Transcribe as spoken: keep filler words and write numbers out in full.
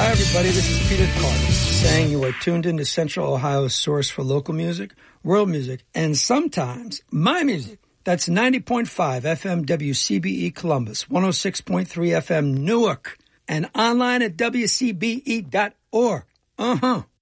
Hi, everybody. This is Peter Carter saying you are tuned into Central Ohio's source for local music, world music, and sometimes my music. That's ninety point five F M W C B E Columbus, one oh six point three F M Newark, and online at W C B E dot org. Uh-huh.